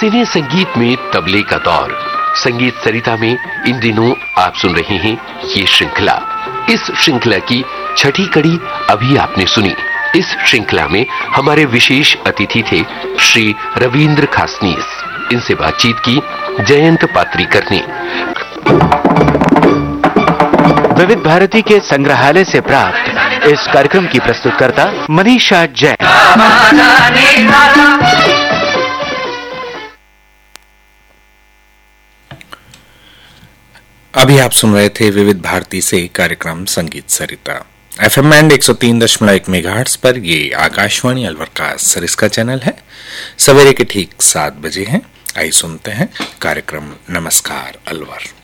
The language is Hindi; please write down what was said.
सिने संगीत में तबले का दौर। संगीत सरिता में इन दिनों आप सुन रहे हैं ये श्रृंखला। इस श्रृंखला की छठी कड़ी अभी आपने सुनी। इस श्रृंखला में हमारे विशेष अतिथि थे श्री रविंद्र खासनीस। इनसे बातचीत की जयंत पात्रीकर ने। विविध भारती के संग्रहालय से प्राप्त इस कार्यक्रम की प्रस्तुतकर्ता मनीषा जैन। अभी आप सुन रहे थे विविध भारती से कार्यक्रम संगीत सरिता। FM बैंड 103.1 मेगाहर्ट्ज पर ये आकाशवाणी अलवर का सरिस्का चैनल है। सवेरे के ठीक 7 बजे हैं। आइए सुनते हैं कार्यक्रम नमस्कार अलवर।